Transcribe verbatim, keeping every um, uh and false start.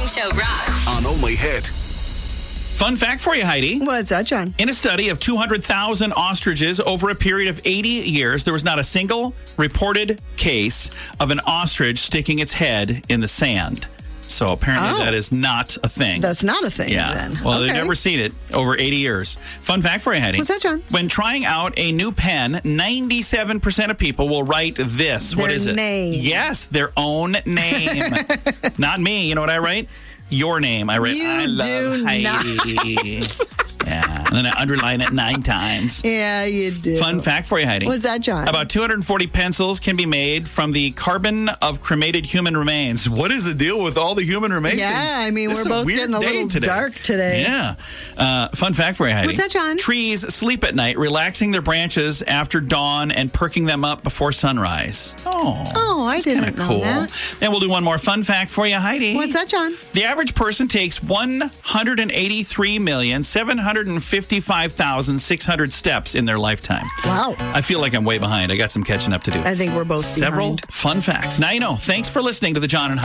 Morning Show Rock. On Only Hit. Fun fact for you, Heidi. What's that, John? In a study of two hundred thousand ostriches over a period of eighty years, there was not a single reported case of an ostrich sticking its head in the sand. So apparently Oh. that is not a thing. That's not a thing, yeah. then. Well, Okay. they've never seen it over eighty years. Fun fact for you, Heidi. What's that, John? When trying out a new pen, ninety-seven percent of people will write this. What Their is it? name. Yes, their own name. Not me. You know what I write? Your name. I write, You I love do Heidi. Yeah. And then I underline it nine times. Yeah, you do. Fun fact for you, Heidi. What's that, John? About two hundred forty pencils can be made from the carbon of cremated human remains. What is the deal with all the human remains? Yeah, I mean, This we're is both weird getting a day little today. dark today. Yeah. Uh, fun fact for you, Heidi. What's that, John? Trees sleep at night, relaxing their branches after dawn and perking them up before sunrise. Oh, Oh, I that's didn't kinda know cool. that. And we'll do one more fun fact for you, Heidi. What's that, John? The average person takes one hundred eighty-three million, seven hundred fifty-five thousand, six hundred steps in their lifetime. Wow. I feel like I'm way behind. I got some catching up to do. I think we're both Several behind. fun facts. Now you know. Thanks for listening to the John and Heidi